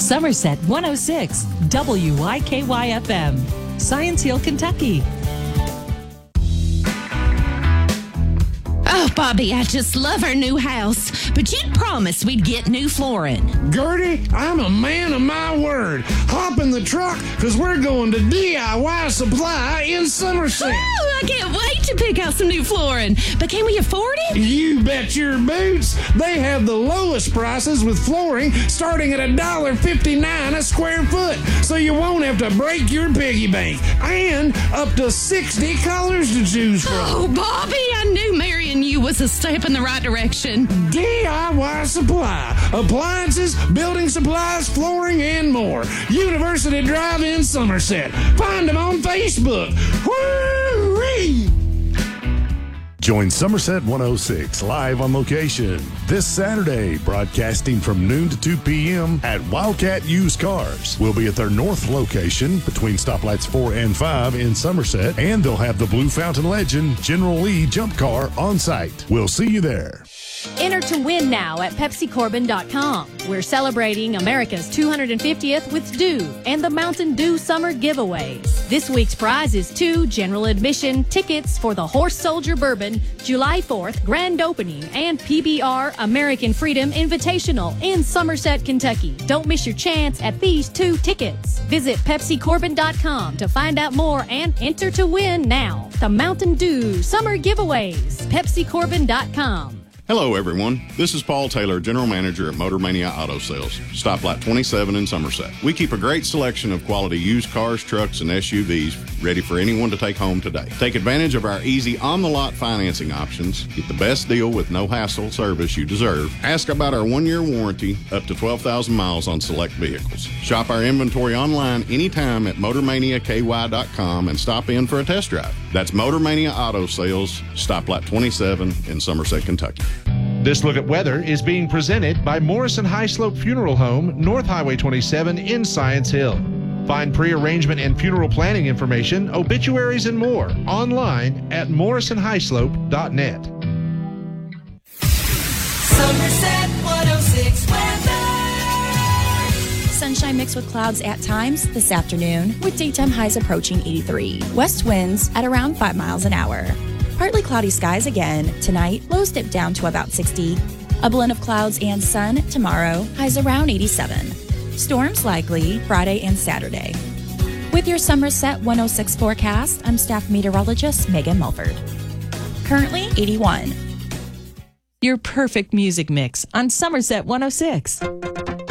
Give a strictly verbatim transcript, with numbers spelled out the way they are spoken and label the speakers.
Speaker 1: Somerset one oh six, W Y K Y F M, Science Hill, Kentucky.
Speaker 2: Oh, Bobby, I just love our new house, but you promised we'd get new flooring.
Speaker 3: Gertie, I'm a man of my word. Hop in the truck, because we're going to D I Y Supply in Somerset.
Speaker 2: Oh, I can't wait to pick out some new flooring. But can we afford it?
Speaker 3: You bet your boots. They have the lowest prices with flooring starting at one dollar fifty-nine a square foot, so you won't have to break your piggy bank. And up to sixty colors to choose from.
Speaker 2: Oh, Bobby, I knew marrying you was a step in the right direction.
Speaker 3: D I Y Supply. Appliances, building supplies, flooring, and more. University Drive in Somerset. Find them on Facebook. Woo-wee!
Speaker 4: Join Somerset one oh six live on location this Saturday, broadcasting from noon to two p.m. at Wildcat Used Cars. We'll be at their north location between stoplights four and five in Somerset, and they'll have the Blue Fountain legend General Lee jump car on site. We'll see you there.
Speaker 5: Enter to win now at Pepsi Corbin dot com. We're celebrating America's two hundred fiftieth with Dew and the Mountain Dew Summer Giveaways. This week's prize is two general admission tickets for the Horse Soldier Bourbon July fourth grand opening and P B R American Freedom Invitational in Somerset, Kentucky. Don't miss your chance at these two tickets. Visit Pepsi Corbin dot com to find out more and enter to win now. The Mountain Dew Summer Giveaways. Pepsi Corbin dot com.
Speaker 6: Hello, everyone. This is Paul Taylor, General Manager at Motor Mania Auto Sales, Stoplight twenty-seven in Somerset. We keep a great selection of quality used cars, trucks, and S U Vs ready for anyone to take home today. Take advantage of our easy on-the-lot financing options. Get the best deal with no hassle service you deserve. Ask about our one-year warranty, up to twelve thousand miles on select vehicles. Shop our inventory online anytime at Motor Mania K Y dot com and stop in for a test drive. That's Motor Mania Auto Sales, Stoplight twenty-seven in Somerset, Kentucky.
Speaker 7: This look at weather is being presented by Morrison High Slope Funeral Home, North Highway twenty-seven in Science Hill. Find pre-arrangement and funeral planning information, obituaries, and more online at morrison high slope dot net.
Speaker 8: Somerset one oh six weather.
Speaker 9: Sunshine mixed with clouds at times this afternoon, with daytime highs approaching eighty-three. West winds at around five miles an hour. Partly cloudy skies again. Tonight, lows dip down to about sixty. A blend of clouds and sun tomorrow, highs around eighty-seven. Storms likely Friday and Saturday. With your Somerset one oh six forecast, I'm staff meteorologist Megan Mulford. Currently eighty-one.
Speaker 1: Your perfect music mix on Somerset one oh six.